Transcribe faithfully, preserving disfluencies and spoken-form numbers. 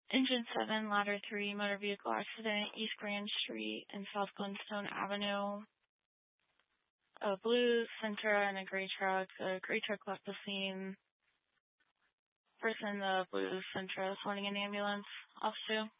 Engine seven, Ladder three, motor vehicle accident, East Grand Street and South Glenstone Avenue. A blue Sentra and a gray truck. A gray truck left the scene. Person in the blue Sentra is wanting an ambulance. Off to.